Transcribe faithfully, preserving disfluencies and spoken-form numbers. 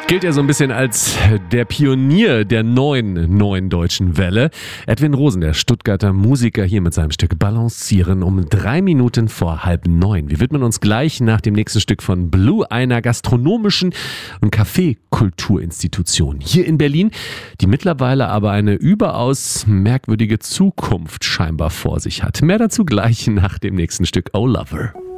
Gilt ja so ein bisschen als der Pionier der neuen, neuen deutschen Welle. Edwin Rosen, der Stuttgarter Musiker, hier mit seinem Stück Balancieren um drei Minuten vor halb neun. Wir widmen uns gleich nach dem nächsten Stück von Blue, einer gastronomischen und Kaffeekulturinstitution hier in Berlin, die mittlerweile aber eine überaus merkwürdige Zukunft scheinbar vor sich hat. Mehr dazu gleich nach dem nächsten Stück Oh Lover.